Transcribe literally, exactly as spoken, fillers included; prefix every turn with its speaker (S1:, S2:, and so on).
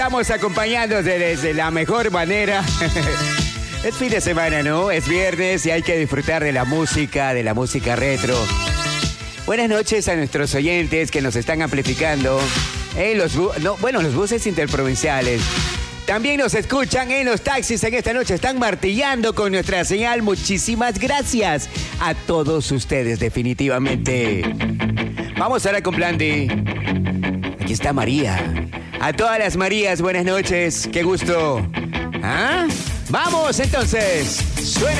S1: Estamos acompañándote desde la mejor manera. Es fin de semana, ¿no? Es viernes y hay que disfrutar de la música, de la música retro. Buenas noches a nuestros oyentes que nos están amplificando en los, bu- no, bueno, los buses interprovinciales. También nos escuchan en los taxis en esta noche. Están martillando con nuestra señal. Muchísimas gracias a todos ustedes, definitivamente. Vamos ahora con Blandi. Aquí está María. A todas las Marías, buenas noches. Qué gusto. ¿Ah? Vamos entonces. Suena.